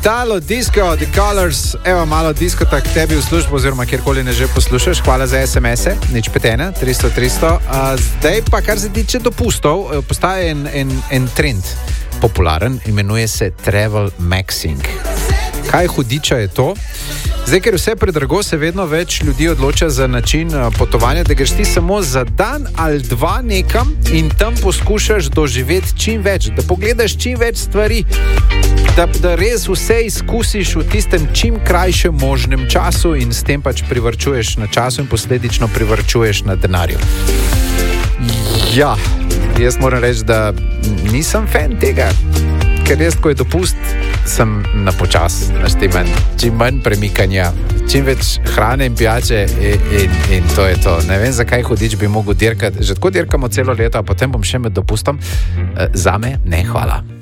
Italo Disco, The Colors, evo malo diskotak tebi v službo, oziroma kjerkoli ne že poslušaš, hvala za SMS-e, nič petena, 300. Zdaj pa, kar se tiče dopustov, postaje en trend popularen, imenuje se Travel Maxing. Kaj hudiča je to? Zdaj, ker vse predrago, se vedno več ljudi odloča za način potovanja, da greš ti samo za dan ali dva nekam in tam poskušaš doživeti čim več, da pogledaš čim več stvari, da res vse izkusiš v tistem čim krajšem možnem času in s tem pač privarčuješ na času in posledično privarčuješ na denarju. Ja, jaz moram reči, da nisem fan tega, ker jaz, ko je dopust, sem na počas, naštiman, čim manj premikanja, čim več hrane in pijače in to je to. Ne vem, zakaj hudič bi mogel dirkati, že tako dirkamo celo leto, a potem bom še med dopustom. Zame ne, hvala.